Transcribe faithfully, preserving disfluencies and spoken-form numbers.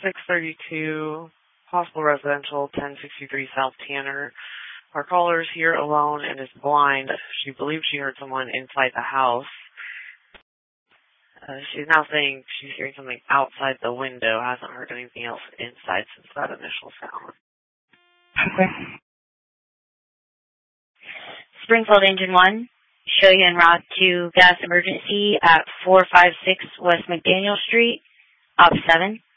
six thirty-two, possible residential, ten sixty-three South Tanner. Our caller is here alone and is blind. She believes she heard someone inside the house. Uh, she's now saying she's hearing something outside the window, hasn't heard anything else inside since that initial sound. Okay. Springfield Engine one, show you en route to gas emergency at four five six West McDaniel Street, op seven.